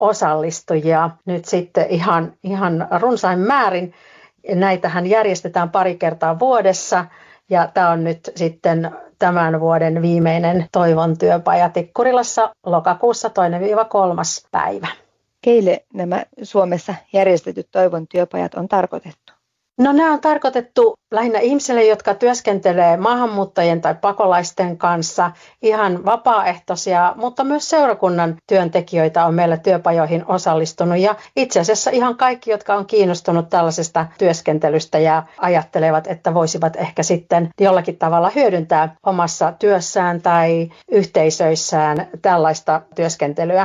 osallistujia nyt sitten ihan runsain määrin. Näitähän järjestetään pari kertaa vuodessa ja tämä on nyt sitten tämän vuoden viimeinen Toivon työpaja Tikkurilassa lokakuussa 2.–3. päivä. Keille nämä Suomessa järjestetyt Toivon työpajat on tarkoitettu? No nämä on tarkoitettu lähinnä ihmisille, jotka työskentelee maahanmuuttajien tai pakolaisten kanssa, ihan vapaaehtoisia, mutta myös seurakunnan työntekijöitä on meillä työpajoihin osallistunut. Ja itse asiassa ihan kaikki, jotka on kiinnostunut tällaisesta työskentelystä ja ajattelevat, että voisivat ehkä sitten jollakin tavalla hyödyntää omassa työssään tai yhteisöissään tällaista työskentelyä.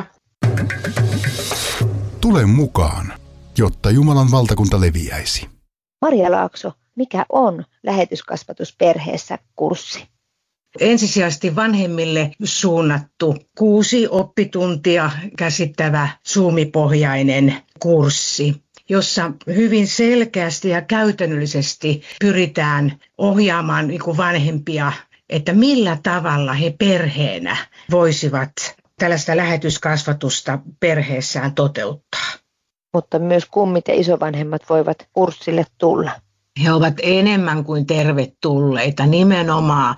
Tule mukaan, jotta Jumalan valtakunta leviäisi. Maria Laakso, mikä on lähetyskasvatusperheessä kurssi? Ensisijaisesti vanhemmille suunnattu 6 oppituntia käsittävä Zoom-pohjainen kurssi, jossa hyvin selkeästi ja käytännöllisesti pyritään ohjaamaan vanhempia, että millä tavalla he perheenä voisivat tällaista lähetyskasvatusta perheessään toteuttaa. Mutta myös kummit ja isovanhemmat voivat kurssille tulla. He ovat enemmän kuin tervetulleita, nimenomaan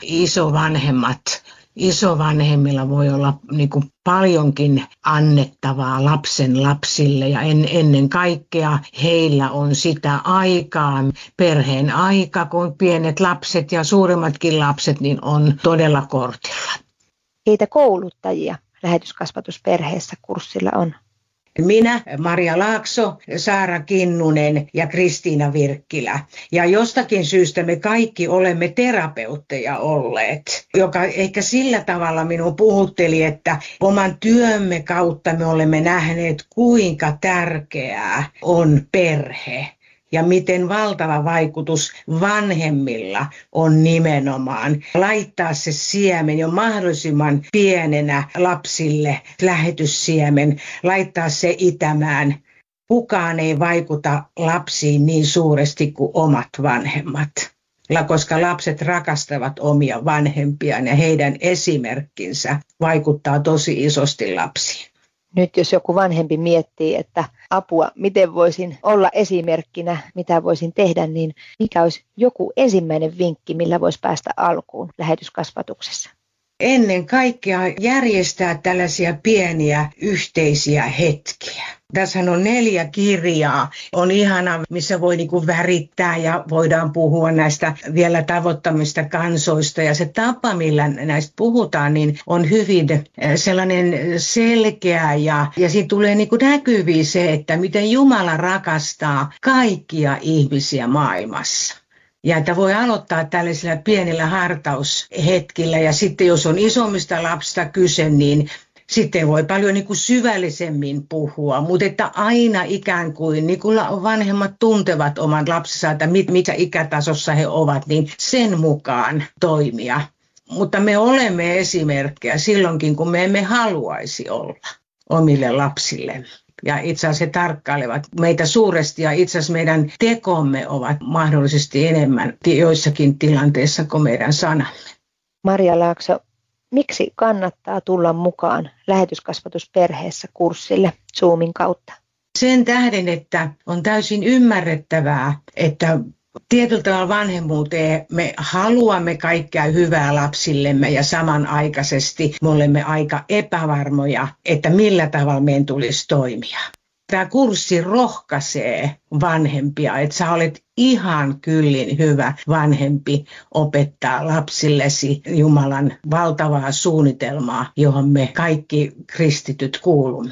isovanhemmilla voi olla paljonkin annettavaa lapsen lapsille ja ennen kaikkea heillä on sitä aikaa, perheen aika, kun pienet lapset ja suuremmatkin lapset niin on todella kortilla. Keitä kouluttajia lähetyskasvatusperheessä kurssilla on? Minä, Maria Laakso, Saara Kinnunen ja Kristiina Virkkilä. Ja jostakin syystä me kaikki olemme terapeutteja olleet, joka ehkä sillä tavalla minun puhutteli, että oman työmme kautta me olemme nähneet, kuinka tärkeää on perhe. Ja miten valtava vaikutus vanhemmilla on nimenomaan laittaa se siemen jo mahdollisimman pienenä lapsille, lähetyssiemen, laittaa se itämään. Kukaan ei vaikuta lapsiin niin suuresti kuin omat vanhemmat, koska lapset rakastavat omia vanhempiaan ja heidän esimerkkinsä vaikuttaa tosi isosti lapsiin. Nyt jos joku vanhempi miettii, että apua, miten voisin olla esimerkkinä, mitä voisin tehdä, niin mikä olisi joku ensimmäinen vinkki, millä voisi päästä alkuun lähetyskasvatuksessa? Ennen kaikkea järjestää tällaisia pieniä yhteisiä hetkiä. Tässähän on 4 kirjaa. On ihana, missä voi värittää ja voidaan puhua näistä vielä tavoittamista kansoista. Ja se tapa, millä näistä puhutaan, niin on hyvin sellainen selkeä ja siinä tulee näkyviin se, että miten Jumala rakastaa kaikkia ihmisiä maailmassa. Ja että voi aloittaa tällaisilla pienillä hartaushetkillä ja sitten jos on isommista lapsista kyse, niin sitten voi paljon syvällisemmin puhua, mutta että aina ikään kuin vanhemmat tuntevat oman lapsensa, että mitä ikätasossa he ovat, niin sen mukaan toimia. Mutta me olemme esimerkkejä silloinkin, kun me emme haluaisi olla omille lapsille. Ja itse asiassa he tarkkailevat meitä suuresti ja itse asiassa meidän tekomme ovat mahdollisesti enemmän joissakin tilanteissa kuin meidän sanamme. Maria Laakso, miksi kannattaa tulla mukaan lähetyskasvatusperheessä kurssille Zoomin kautta? Sen tähden, että on täysin ymmärrettävää, että tietyllä tavalla vanhemmuuteen me haluamme kaikkea hyvää lapsillemme ja samanaikaisesti me olemme aika epävarmoja, että millä tavalla meidän tulisi toimia. Tämä kurssi rohkaisee vanhempia, että sä olet ihan kyllin hyvä vanhempi opettaa lapsillesi Jumalan valtavaa suunnitelmaa, johon me kaikki kristityt kuulumme.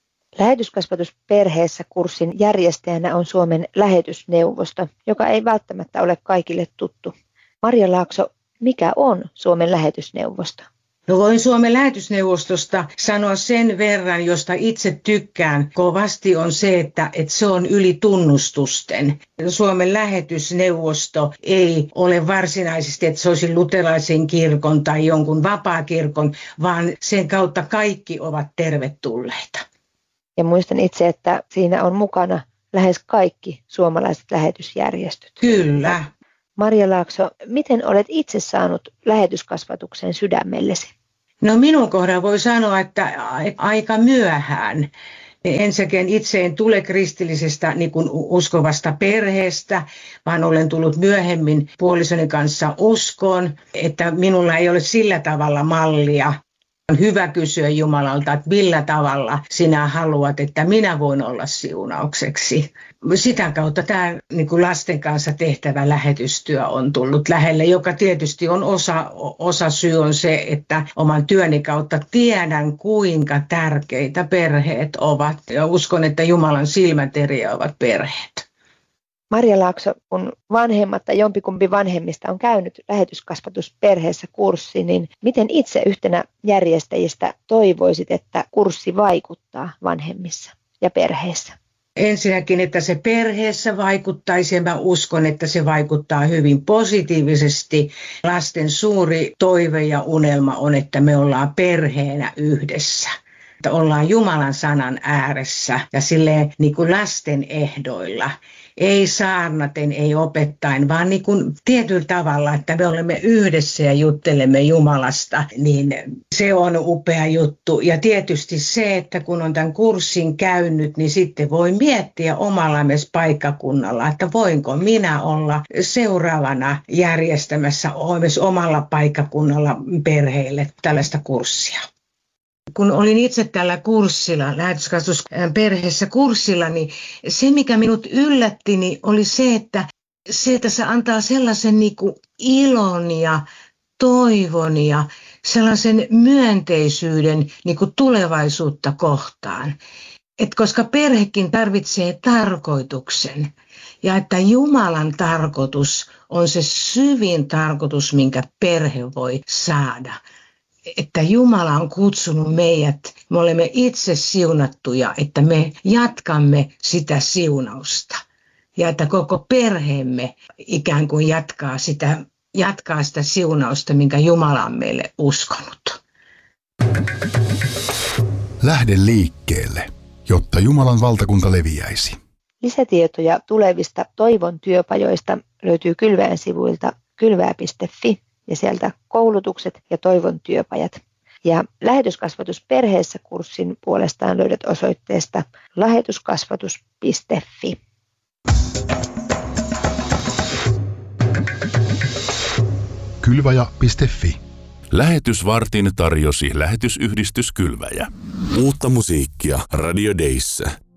Lähetyskasvatusperheessä kurssin järjestäjänä on Suomen lähetysneuvosto, joka ei välttämättä ole kaikille tuttu. Maria Laakso, mikä on Suomen lähetysneuvosto? No voin Suomen lähetysneuvostosta sanoa sen verran, josta itse tykkään kovasti, on se, että se on yli tunnustusten. Suomen lähetysneuvosto ei ole varsinaisesti, että se olisi luterilaisen kirkon tai jonkun vapaakirkon, vaan sen kautta kaikki ovat tervetulleita. Ja muistan itse, että siinä on mukana lähes kaikki suomalaiset lähetysjärjestöt. Kyllä. Maria Laakso, miten olet itse saanut lähetyskasvatuksen sydämellesi? No minun kohdalla voi sanoa, että aika myöhään. Ensinnäkin itse en tule kristillisestä niin kuin uskovasta perheestä, vaan olen tullut myöhemmin puolisoni kanssa uskoon, että minulla ei ole sillä tavalla mallia. On hyvä kysyä Jumalalta, että millä tavalla sinä haluat, että minä voin olla siunaukseksi. Sitä kautta tämä niin kuin lasten kanssa tehtävä lähetystyö on tullut lähelle, joka tietysti on osa syy on se, että oman työni kautta tiedän, kuinka tärkeitä perheet ovat. Ja uskon, että Jumalan silmäteriä ovat perheet. Marja Laakso, kun vanhemmat tai jompikumpi vanhemmista on käynyt lähetyskasvatusperheessä kurssi, niin miten itse yhtenä järjestäjistä toivoisit, että kurssi vaikuttaa vanhemmissa ja perheissä? Ensinnäkin, että se perheessä vaikuttaisi, ja mä uskon, että se vaikuttaa hyvin positiivisesti. Lasten suuri toive ja unelma on, että me ollaan perheenä yhdessä. Että ollaan Jumalan sanan ääressä ja silleen niin kuin lasten ehdoilla. Ei saarnaten, ei opettaen, vaan niin kuin tietyllä tavalla, että me olemme yhdessä ja juttelemme Jumalasta, niin se on upea juttu. Ja tietysti se, että kun on tämän kurssin käynyt, niin sitten voi miettiä omalla myös paikkakunnalla, että voinko minä olla seuraavana järjestämässä myös omalla paikkakunnalla perheille tällaista kurssia. Kun olin itse tällä kurssilla, lähetyskasvatusperheessä kurssilla, niin se mikä minut yllätti, niin oli se, että se antaa sellaisen niin kuin ilon ja toivon ja sellaisen myönteisyyden niin kuin tulevaisuutta kohtaan. Et koska perhekin tarvitsee tarkoituksen ja että Jumalan tarkoitus on se syvin tarkoitus, minkä perhe voi saada. Että Jumala on kutsunut meidät, me olemme itse siunattuja, että me jatkamme sitä siunausta. Ja että koko perheemme ikään kuin jatkaa sitä siunausta, minkä Jumala on meille uskonut. Lähde liikkeelle, jotta Jumalan valtakunta leviäisi. Lisätietoja tulevista Toivon työpajoista löytyy Kylväjän sivuilta kylväjä.fi. Ja sieltä koulutukset ja Toivon työpajat. Ja lähetyskasvatusperheessä kurssin puolestaan löydät osoitteesta lähetyskasvatus.fi. Kylväjä.fi. Lähetysvartin tarjosi lähetysyhdistys Kylväjä. Uutta musiikkia Radio Dayssä.